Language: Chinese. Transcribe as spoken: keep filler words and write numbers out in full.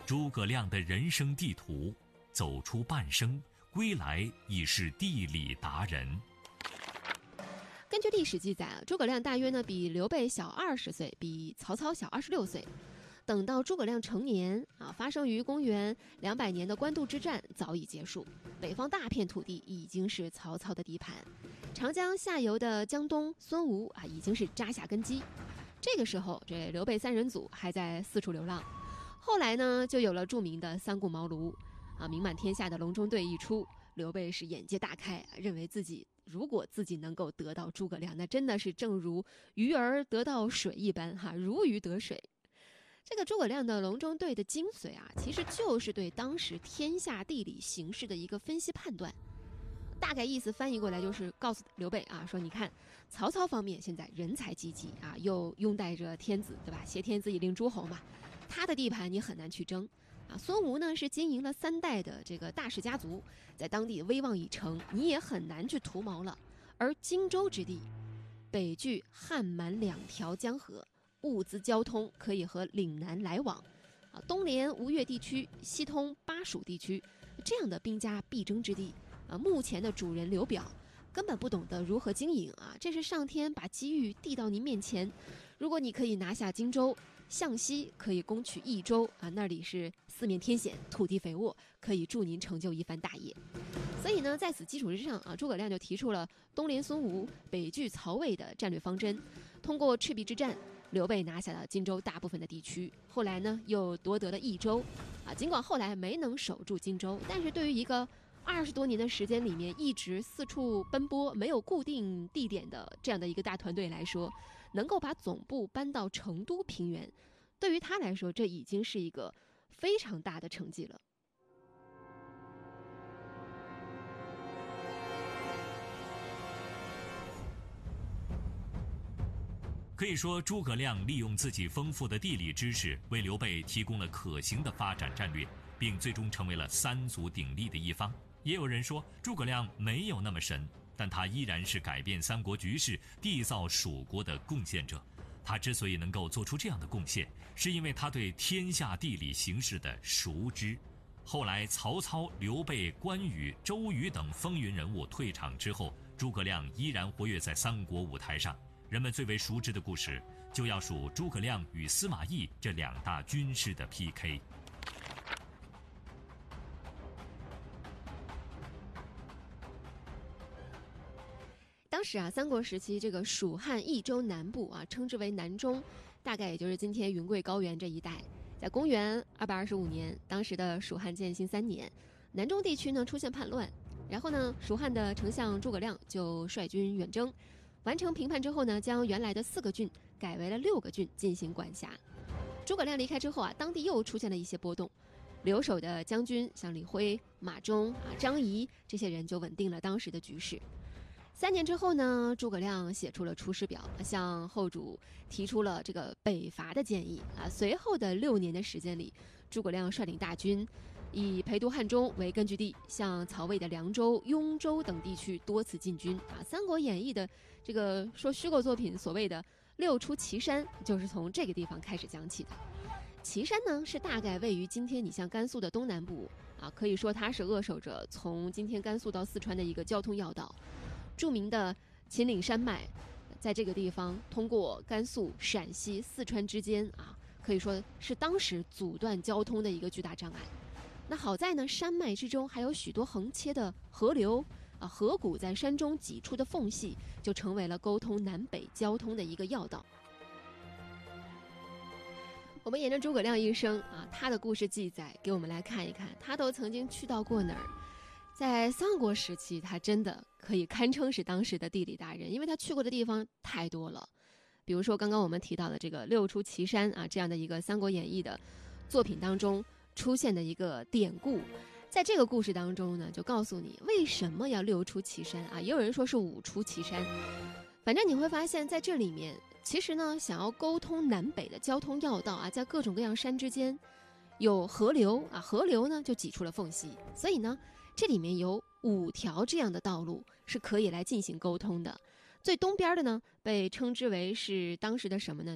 诸葛亮的人生地图，走出半生，归来已是地理达人。 根据历史记载，诸葛亮大约呢比刘备小二十岁，比曹操小二十六岁。等到诸葛亮成年啊，发生于公元两百年的官渡之战早已结束，北方大片土地已经是曹操的地盘，长江下游的江东、孙吴啊已经是扎下根基。这个时候，这刘备三人组还在四处流浪。后来呢，就有了著名的三顾茅庐啊，名满天下的隆中对一出，刘备是眼界大开，认为自己如果自己能够得到诸葛亮，那真的是正如鱼儿得到水一般哈，如鱼得水。这个诸葛亮的隆中对的精髓啊，其实就是对当时天下地理形势的一个分析判断。大概意思翻译过来就是告诉刘备啊，说你看曹操方面现在人才济济啊，又拥戴着天子，对吧？挟天子以令诸侯嘛，他的地盘你很难去争啊。孙吴呢是经营了三代的这个大氏家族，在当地威望已成，你也很难去图谋了。而荆州之地，北距汉满两条江河，物资交通可以和岭南来往，啊，东连吴越地区，西通巴蜀地区，这样的兵家必争之地，啊，目前的主人刘表根本不懂得如何经营啊，这是上天把机遇递到您面前。如果你可以拿下荆州，向西可以攻取益州啊，那里是四面天险，土地肥沃，可以助您成就一番大业。所以呢，在此基础之上啊，诸葛亮就提出了东连孙吴，北拒曹魏的战略方针。通过赤壁之战，刘备拿下了荆州大部分的地区，后来呢又夺得了益州，啊，尽管后来没能守住荆州，但是对于一个二十多年的时间里面一直四处奔波、没有固定地点的这样的一个大团队来说，能够把总部搬到成都平原，对于他来说，这已经是一个非常大的成绩了。 可以说，诸葛亮利用自己丰富的地理知识，为刘备提供了可行的发展战略，并最终成为了三足鼎立的一方。也有人说，诸葛亮没有那么神，但他依然是改变三国局势、缔造蜀国的贡献者。他之所以能够做出这样的贡献，是因为他对天下地理形势的熟知。后来，曹操、刘备、关羽、周瑜等风云人物退场之后，诸葛亮依然活跃在三国舞台上。人们最为熟知的故事，就要数诸葛亮与司马懿这两大军师的 P K。 当时啊，三国时期这个蜀汉益州南部啊，称之为南中，大概也就是今天云贵高原这一带。在公元二百二十五年，当时的蜀汉建兴三年，南中地区呢出现叛乱，然后呢，蜀汉的丞相诸葛亮就率军远征。完成平叛之后呢，将原来的四个郡改为了六个郡进行管辖。诸葛亮离开之后啊，当地又出现了一些波动，留守的将军像李辉、马忠啊、张仪这些人就稳定了当时的局势。三年之后呢，诸葛亮写出了出师表，向后主提出了这个北伐的建议啊。随后的六年的时间里，诸葛亮率领大军，以陪都汉中为根据地，向曹魏的凉州、雍州等地区多次进军啊。《三国演义》的这个说虚构作品，所谓的六出祁山，就是从这个地方开始讲起的。祁山呢，是大概位于今天你像甘肃的东南部啊，可以说它是扼守着从今天甘肃到四川的一个交通要道。著名的秦岭山脉，在这个地方通过甘肃、陕西、四川之间啊，可以说是当时阻断交通的一个巨大障碍。那好在呢，山脉之中还有许多横切的河流啊，河谷在山中挤出的缝隙，就成为了沟通南北交通的一个要道。我们沿着诸葛亮一生啊，他的故事记载给我们来看一看，他都曾经去到过哪儿。在三国时期，他真的可以堪称是当时的地理达人，因为他去过的地方太多了。比如说刚刚我们提到的这个六出祁山啊，这样的一个《三国演义》的作品当中出现的一个典故，在这个故事当中呢，就告诉你为什么要六出祁山啊，也有人说是五出祁山。反正你会发现在这里面，其实呢，想要沟通南北的交通要道啊，在各种各样山之间有河流啊，河流呢就挤出了缝隙，所以呢，这里面有五条这样的道路是可以来进行沟通的。最东边的呢，被称之为是当时的什么呢？